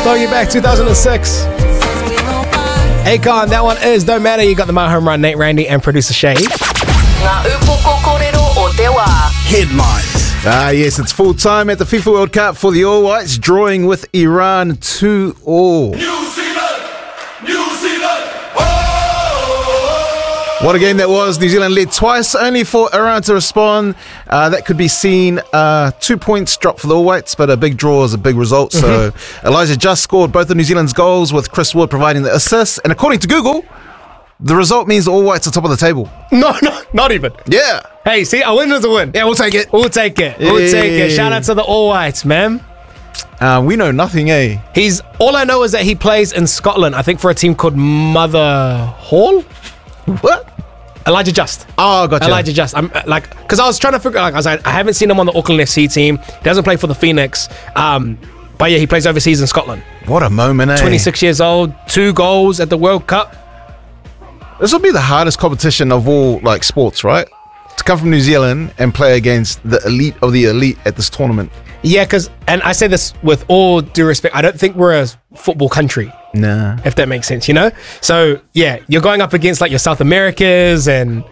Taking you back 2006. Akon, that one is Don't Matter. You got the My Home Run, Nate Randy, and producer Shay. Headlines. Yes, it's full time at the FIFA World Cup for the All Whites, drawing with Iran 2-2. What a game that was. New Zealand led twice, only for Iran to respond. That could be seen. 2 points dropped for the All Whites, but a big draw is a big result. So Elijah Just scored both of New Zealand's goals, with Chris Wood providing the assists. And according to Google, the result means the All Whites are top of the table. No, not even. Yeah. Hey, see, a win is a win. Yeah, we'll take it. We'll take it. Shout out to the All Whites, man. We know nothing, eh? All I know is that he plays in Scotland, I think for a team called Mother Hall. What? Elijah Just. Oh, gotcha. Elijah Just. I'm because I was trying to figure out, I haven't seen him on the Auckland FC team. He doesn't play for the Phoenix. But yeah, he plays overseas in Scotland. What a moment, eh? 26 years old, 2 goals at the World Cup. This will be the hardest competition of all, sports, right? To come from New Zealand and play against the elite of the elite at this tournament. Yeah, and I say this with all due respect, I don't think we're a football country. Nah. If that makes sense, So, yeah, you're going up against your South Americas and,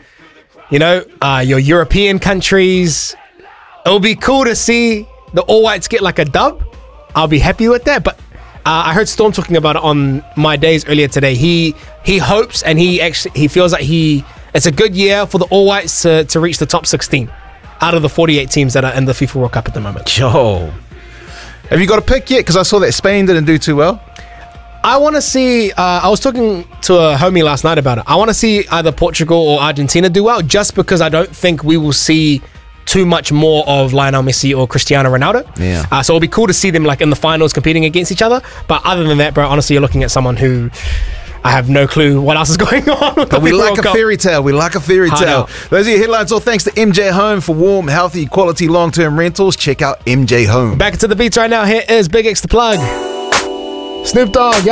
your European countries. It'll be cool to see the All Whites get a dub. I'll be happy with that. But I heard Storm talking about it on My Days earlier today. He hopes and he feels like it's a good year for the All Whites to reach the top 16 out of the 48 teams that are in the FIFA World Cup at the moment. Yo. Have you got a pick yet? Because I saw that Spain didn't do too well. I want to see, I was talking to a homie last night about it. I want to see either Portugal or Argentina do well, just because I don't think we will see too much more of Lionel Messi or Cristiano Ronaldo. Yeah. So it'll be cool to see them in the finals competing against each other. But other than that, bro, honestly, you're looking at someone who I have no clue what else is going on. But we like a fairy tale. We like a fairy tale. Those are your headlines. All thanks to MJ Home for warm, healthy, quality, long-term rentals. Check out MJ Home. Back into the beats right now. Here is Big X the Plug. Snoop Dogg.